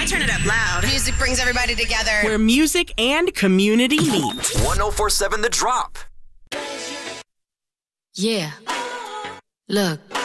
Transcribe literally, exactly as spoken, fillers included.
turn it up loud. Music brings everybody together. Where music and community meet. one oh four point seven The Drop. Yeah. Look.